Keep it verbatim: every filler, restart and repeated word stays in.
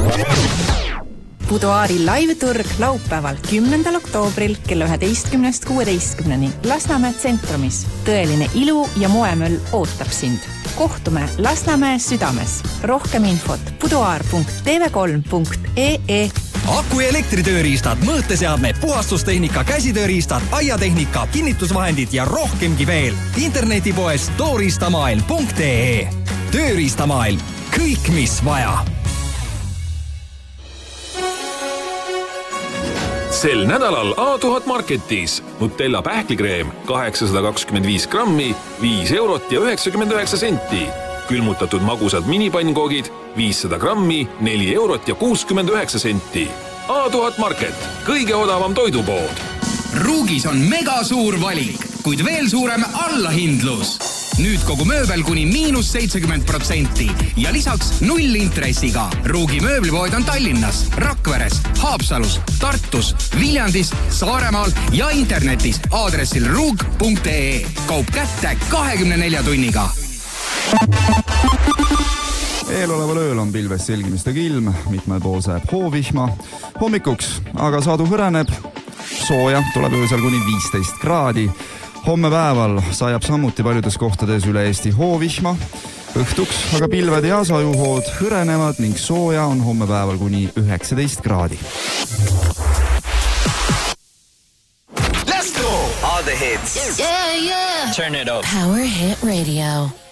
Buduaari live-turg laupäeval kümnendal oktoobril kella üheteistkümnest kuueteistkümneni Lasnamäe tsentromis. Tõeline ilu ja moemöll ootab sind. Kohtume Lasnamäe südames. Rohkem infot buduaar punkt t v kolm punkt e e. Aku- ja elektritööriistad, mõõteseadmed, puhastustehnika, käsitööriistad, aiatehnika, kinnitusvahendid ja rohkemgi veel. Internetipoes tooriistamaailm punkt e e. Tööriistamaailm. Kõik, mis vaja. Sel nädalal A tuhat Marketis Nutella pähklikreem kaheksasada kakskümmend viis grammi, viis eurot ja üheksakümmend üheksa senti. Külmutatud magusad minipannkogid viissada grammi, neli eurot ja kuuskümmend üheksa senti. A tuhat Market, kõige odavam toidupood. Ruugis on mega suur valik, kuid veel suurem allahindlus. Nüüd kogu mööbel kuni miinus seitsekümmend protsenti ja lisaks null intressiga. Ruugi mööblipood on Tallinnas, Rakveres, Haapsalus, Tartus, Viljandis, Saaremaal ja internetis aadressil ruug punkt e e. Kaup kätte kahekümne nelja tunniga. Eeloleval ööl on pilves selgimistega ilm, mitmel pool sajab hoovihma. Hommikuks aga sadu hõreneb, sooja tuleb öösel kuni viisteist kraadi. Homme päeval sajab samuti paljudes kohtades üle Eesti hoovihma. Õhtuks aga pilved ja sajuhood hõrenevad ning sooja on homme päeval kuni üheksateist kraadi. Let's go! All the hits. Yeah, yeah. Turn it up. Power Hit Radio.